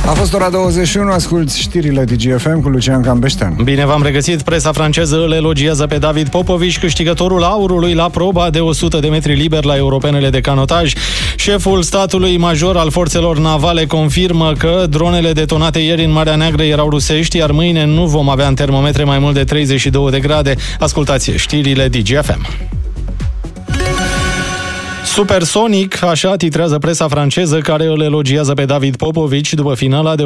A fost ora 21, asculți știrile DGFM cu Lucian Cambeștean. Bine v-am regăsit. Presa franceză îl elogiază pe David Popovici, câștigătorul aurului la proba de 100 de metri liber la europenele de canotaj. Șeful statului major al forțelor navale confirmă că dronele detonate ieri în Marea Neagră erau rusești, iar mâine nu vom avea în termometre mai mult de 32 de grade. Ascultați știrile DGFM. Supersonic, așa titrează presa franceză, care îl elogiază pe David Popovici după finala de